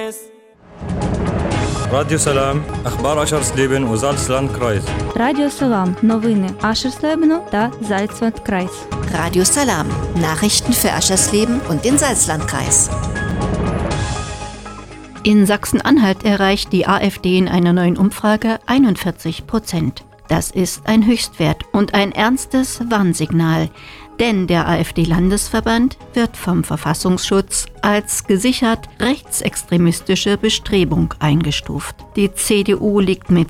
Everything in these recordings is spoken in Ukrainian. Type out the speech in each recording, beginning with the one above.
راديو سلام أخبار أشهر-Sleben و Salzland-Kreis. Радіо Салам. Новини Ascherslebenu та Salzland-Kreis. Radio Salam. Nachrichten für Aschersleben und den Salzlandkreis. In Sachsen-Anhalt erreicht die AfD in einer neuen Umfrage 41%. Das ist ein Höchstwert und ein ernstes Warnsignal. Denn der AfD-Landesverband wird vom Verfassungsschutz als gesichert rechtsextremistische Bestrebung eingestuft. Die CDU liegt mit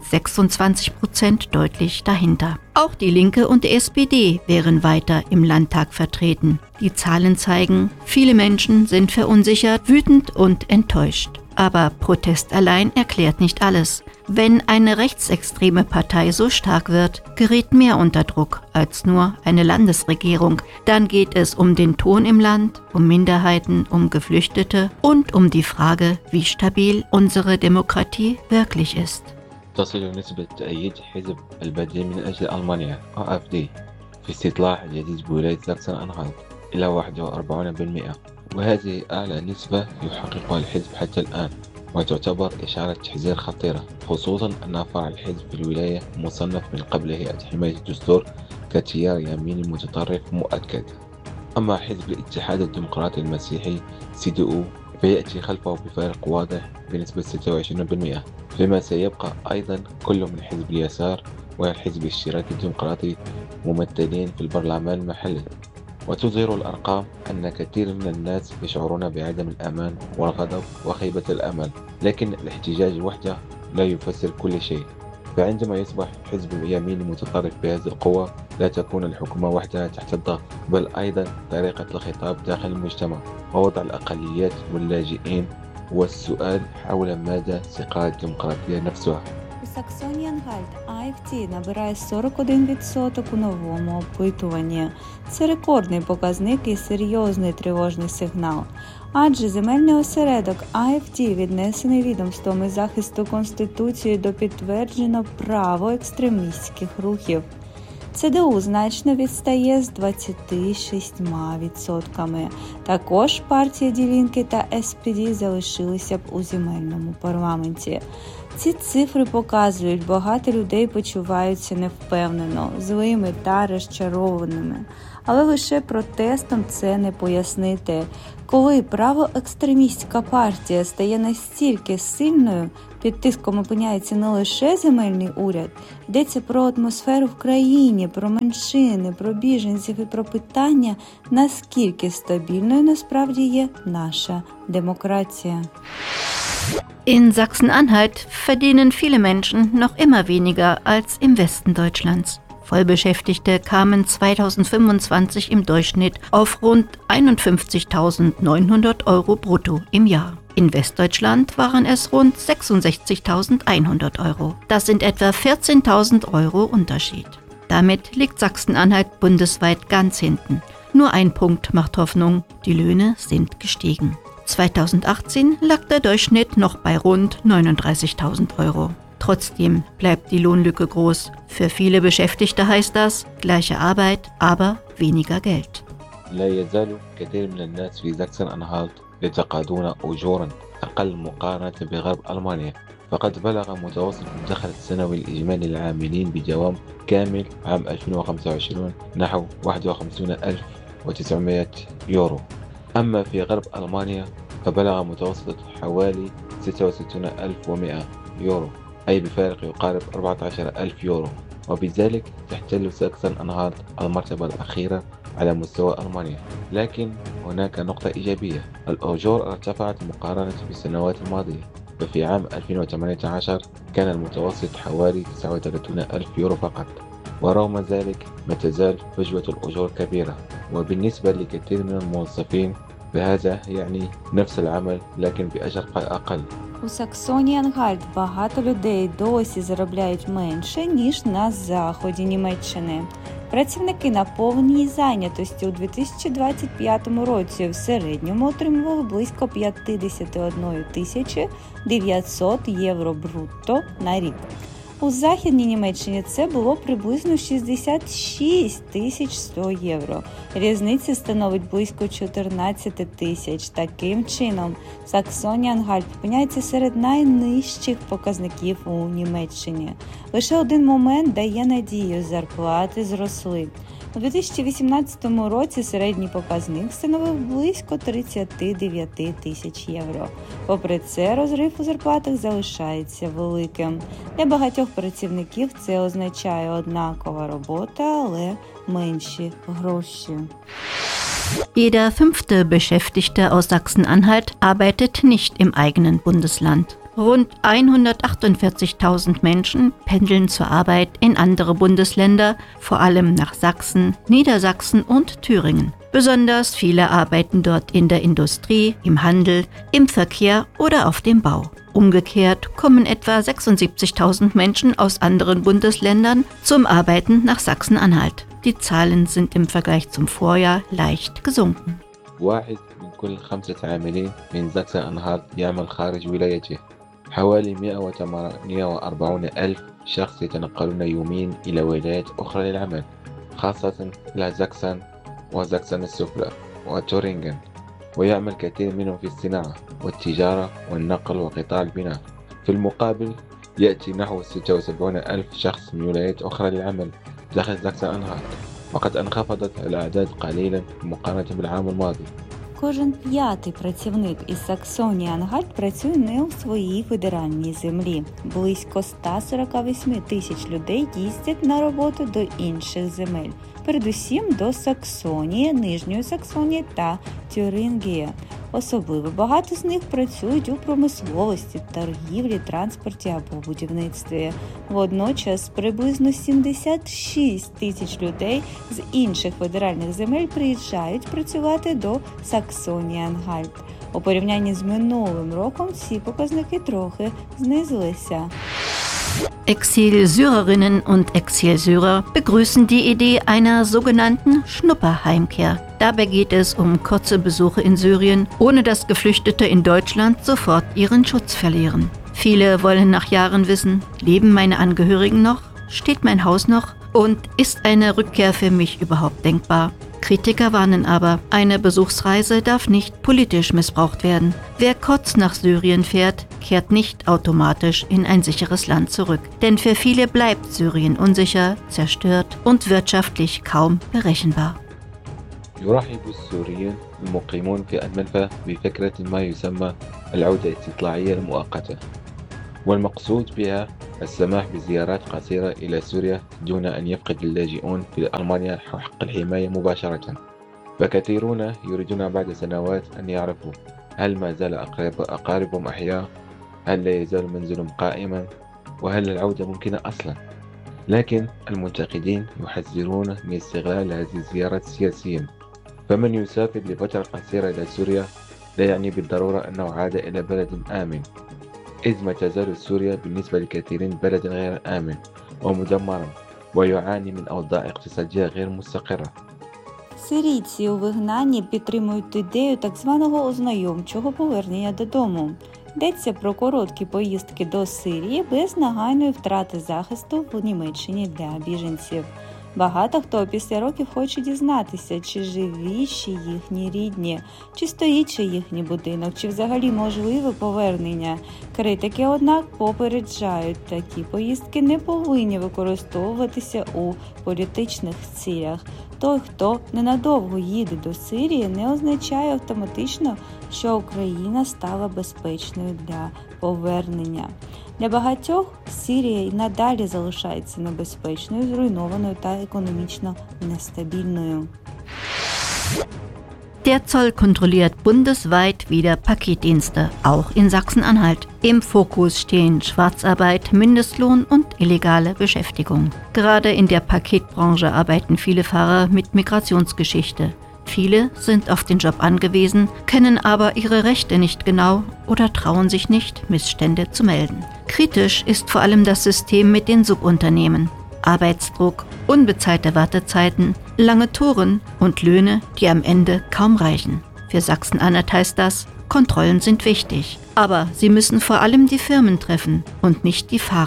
26% deutlich dahinter. Auch die Linke und die SPD wären weiter im Landtag vertreten. Die Zahlen zeigen, viele Menschen sind verunsichert, wütend und enttäuscht. Aber Protest allein erklärt nicht alles. Wenn eine rechtsextreme Partei so stark wird, gerät mehr unter Druck als nur eine Landesregierung. Dann geht es um den Ton im Land, um Minderheiten, um Geflüchtete und um die Frage, wie stabil unsere Demokratie wirklich ist. تصل نسبة تأييد حزب البديل من أجل ألمانيا AfD في استطلاع الجديد بولاية ساكسن أنهالت إلى 41%، وهذه أعلى نسبة يحققها الحزب حتى الآن، وتعتبر إشارة تحذير خطيرة، خصوصا أن فرع الحزب في الولاية مصنف من قبل هيئة حماية الدستور كتيار يميني متطرف مؤكد. أما حزب الاتحاد الديمقراطي المسيحي CDU فيأتي خلفه بفارق واضح بنسبة 26%، فيما سيبقى أيضا كل من حزب اليسار والحزب الاشتراكي الديمقراطي ممثلين في البرلمان المحلي. وتظهر الأرقام أن كثير من الناس يشعرون بعدم الأمان والغضب وخيبة الأمل، لكن الاحتجاج وحده لا يفسر كل شيء. فعندما يصبح حزب يميني متطرف بهذه القوة، لا تكون الحكومة وحدها تحت الضغط، بل أيضا طريقة الخطاب داخل المجتمع ووضع الأقليات واللاجئين والسؤال حول مدى ثقة الديمقراطية نفسها. У Саксоні-Ангальт AfD набирає 41% у новому опитуванні. Це рекордний показник і серйозний тривожний сигнал. Адже земельний осередок AfD, віднесений відомством із захисту Конституції до підтверджено право екстремістських рухів. ЦДУ значно відстає з 26%. Також партія Die Linke та SPD залишилися б у земельному парламенті. Ці цифри показують, багато людей почуваються невпевнено, злими та розчарованими. Але лише протестом це не пояснити. Коли правоекстремістська партія стає настільки сильною, під тиском опиняється не лише земельний уряд, йдеться про атмосферу в країні, про меншини, про біженців і про питання, наскільки стабільною насправді є наша демократія. In Sachsen-Anhalt verdienen viele Menschen noch immer weniger als im Westen Deutschlands. Vollbeschäftigte kamen 2025 im Durchschnitt auf rund 51.900 € brutto im Jahr. In Westdeutschland waren es rund 66.100 €. Das sind etwa 14.000 € Unterschied. Damit liegt Sachsen-Anhalt bundesweit ganz hinten. Nur ein Punkt macht Hoffnung: die Löhne sind gestiegen. 2018 lag der Durchschnitt noch bei rund 39.000 €. Trotzdem bleibt die Lohnlücke groß. Für viele Beschäftigte heißt das gleiche Arbeit, aber weniger Geld. لا يزال كثير من الناس في ساكسن أنهالت يتقاضون أجورا أقل مقارنة بغرب ألمانيا، فقد بلغ متوسط الدخل السنوي الإجمالي للعاملين بدوام كامل عام 2025 نحو 51,900 €. أما في غرب ألمانيا فبلغ متوسط حوالي 66,100 €، أي بفارق يقارب 14,000 €، وبذلك تحتل ساكسن أنهالت المرتبة الأخيرة على مستوى ألمانيا. لكن هناك نقطة إيجابية: الأجور ارتفعت مقارنة بالسنوات الماضية، ففي عام 2018 كان المتوسط حوالي 39,000 € فقط. ورغم ذلك ما تزال فجوة الأجور كبيرة، وبالنسبة لكثير من الموظفين فهذا يعني نفس العمل لكن بأجر أقل. У Саксоні-Ангальт багато людей досі заробляють менше, ніж на заході Німеччини. Працівники на повній зайнятості у 2025 році в середньому отримували близько 51 900 € брутто на рік. У Західній Німеччині це було приблизно 66 100 євро. Різниця становить близько 14 тисяч. Таким чином, Саксонія-Анхальт опиняється серед найнижчих показників у Німеччині. Лише один момент дає надію – зарплати зросли. У 2018 році середній показник становив близько 39 тисяч євро. Попри це, розрив у зарплатах залишається великим. Для багатьох працівників це означає однакова робота, але менші гроші. Jeder 5. Beschäftigte aus Sachsen-Anhalt arbeitet nicht im eigenen Bundesland. Rund 148.000 Menschen pendeln zur Arbeit in andere Bundesländer, vor allem nach Sachsen, Niedersachsen und Thüringen. Besonders viele arbeiten dort in der Industrie, im Handel, im Verkehr oder auf dem Bau. Umgekehrt kommen etwa 76.000 Menschen aus anderen Bundesländern zum Arbeiten nach Sachsen-Anhalt. Die Zahlen sind im Vergleich zum Vorjahr leicht gesunken. واحد من كل 5 عاملين من ساكسن أنهالت يعمل خارج ولايته. حوالي 148 ألف شخص يتنقلون يوميا إلى ولايات أخرى للعمل، خاصة إلى ساكسن وساكسن السفلى وتورينغن، ويعمل كثير منهم في الصناعة والتجارة والنقل وقطاع البناء. في المقابل يأتي نحو 76 ألف شخص من ولايات أخرى للعمل داخل ساكسن أنهالت، وقد انخفضت الأعداد قليلا مقارنة بالعام الماضي. Кожен п'ятий працівник із Саксонії-Анхальт працює не у своїй федеральній землі. Близько 148 тисяч людей їздять на роботу до інших земель, передусім до Саксонії, Нижньої Саксонії та Тюрингії. Особливо багато з них працюють у промисловості, торгівлі, транспорті або будівництві. Водночас приблизно 76 тисяч людей з інших федеральних земель приїжджають працювати до Саксонії-Анхальт. У порівнянні з минулим роком ці показники трохи знизилися. Exil-Syrerinnen und Exil-Syrer begrüßen die Idee einer sogenannten Schnupperheimkehr. Dabei geht es um kurze Besuche in Syrien, ohne dass Geflüchtete in Deutschland sofort ihren Schutz verlieren. Viele wollen nach Jahren wissen, leben meine Angehörigen noch? Steht mein Haus noch? Und ist eine Rückkehr für mich überhaupt denkbar? Kritiker warnen aber, eine Besuchsreise darf nicht politisch missbraucht werden. Wer kurz nach Syrien fährt, kehrt nicht automatisch in ein sicheres Land zurück. Denn für viele bleibt Syrien unsicher, zerstört und wirtschaftlich kaum berechenbar. يرحب السوريين المقيمون في المنفى بفكرة ما يسمى العودة الاستطلاعية المؤقتة، والمقصود بها السماح بزيارات قصيرة إلى سوريا دون أن يفقد اللاجئون في ألمانيا حق الحماية مباشرة. فكثيرون يريدون بعد سنوات أن يعرفوا هل ما زال أقاربهم أحياء، هل لا يزال منزلهم قائما، وهل العودة ممكنة أصلا. لكن المنتقدين يحذرون من استغلال هذه الزيارات سياسيا، فمن يسافر لفترة قصيرة إلى سوريا لا يعني بالضرورة أنه عاد إلى بلد آمن، إذ ما تزال سوريا بالنسبة لكثيرين بلدا غير آمن ومدمرا ويعاني من أوضاع اقتصادية غير مستقرة. Сирійці у вигнанні підтримують ідею так званого ознайомчого повернення додому. Йдеться про короткі поїздки до Сирії без нагальної втрати захисту в Німеччині для біженців. Багато хто після років хоче дізнатися, чи живі ще їхні рідні, чи стоїть ще їхній будинок, чи взагалі можливе повернення. Критики, однак, попереджають, такі поїздки не повинні використовуватися у політичних цілях. Той, хто ненадовго їде до Сирії, не означає автоматично, що Україна стала безпечною для повернення. Для багатьох Сирія й надалі залишається небезпечною, зруйнованою та економічно нестабільною. Der Zoll kontrolliert bundesweit wieder Paketdienste, auch in Sachsen-Anhalt. Im Fokus stehen Schwarzarbeit, Mindestlohn und illegale Beschäftigung. Gerade in der Paketbranche arbeiten viele Fahrer mit Migrationsgeschichte. Viele sind auf den Job angewiesen, kennen aber ihre Rechte nicht genau oder trauen sich nicht, Missstände zu melden. Kritisch ist vor allem das System mit den Subunternehmen. Arbeitsdruck, unbezahlte Wartezeiten, lange Touren und Löhne, die am Ende kaum reichen. Für Sachsen-Anhalt heißt das, Kontrollen sind wichtig, aber sie müssen vor allem die Firmen treffen und nicht die Fahrer,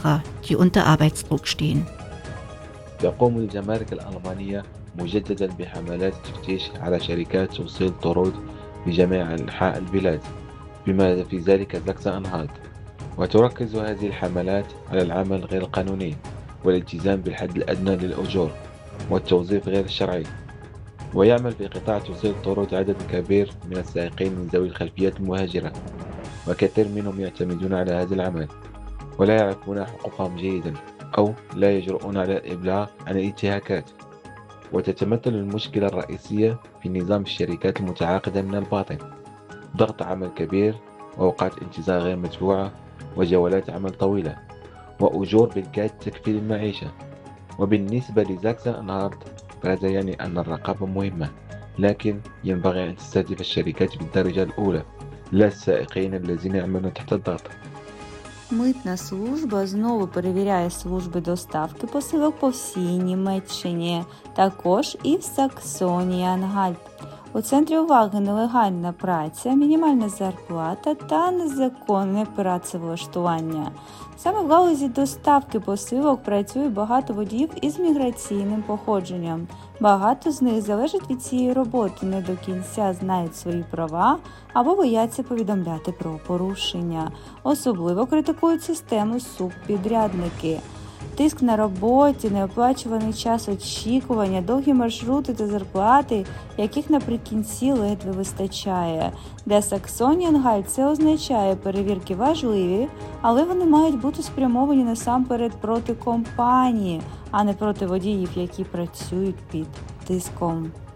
die unter Arbeitsdruck stehen. تقوم الجمارك الألمانية مجددا بحملات تفتيش على شركات توصيل طرود في جميع أنحاء البلاد بما في ذلك ساكسن-أنهالت، وتركز هذه الحملات على العمل غير القانوني والالتزام بالحد الأدنى للأجور والتوظيف غير الشرعي. ويعمل في قطاع توصيل الطرود عدد كبير من السائقين من ذوي الخلفيات المهاجرة، وكثير منهم يعتمدون على هذا العمل ولا يعرفون حقوقهم جيدا أو لا يجرؤون على الإبلاغ عن الانتهاكات. وتتمثل المشكلة الرئيسية في نظام الشركات المتعاقدة من الباطن، ضغط عمل كبير وأوقات انتظار غير مدفوعة وجولات عمل طويلة وأجور بالكاد تكفي للمعيشة. وبالنسبة لساكسن-أنهالت فهذا يعني أن الرقابة مهمة، لكن ينبغي أن تستهدف الشركات بالدرجة الأولى لا السائقين الذين يعملون تحت الضغط. Митна служба знову перевіряє служби доставки посилок по всій Німеччині, також і в Саксонії-Ангальт. У центрі уваги нелегальна праця, мінімальна зарплата та незаконне працевлаштування. Саме в галузі доставки посилок працює багато водіїв із міграційним походженням. Багато з них залежать від цієї роботи, не до кінця знають свої права або бояться повідомляти про порушення. Особливо критикують систему субпідрядники. Тиск на роботі, неоплачуваний час очікування, довгі маршрути та зарплати, яких наприкінці ледве вистачає. Для Саксонії-Ангальт це означає, перевірки важливі, але вони мають бути спрямовані насамперед проти компанії, а не проти водіїв, які працюють під тиском.